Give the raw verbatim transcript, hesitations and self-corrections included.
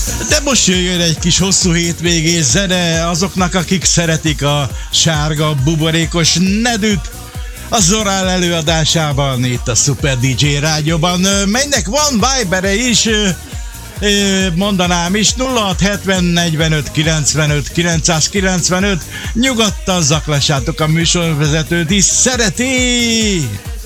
De most jöjjön egy kis hosszú hétvégés zene azoknak, akik szeretik a sárga buborékos nedűt. A Zorál előadásában itt a Super dé dzsé rádióban. Melynek van Vibere is, mondanám is, nulla hat hetven negyvenöt kilencvenöt kilencszázkilencvenöt. Nyugodtan zaklassátok a műsorvezetőt is, szereti!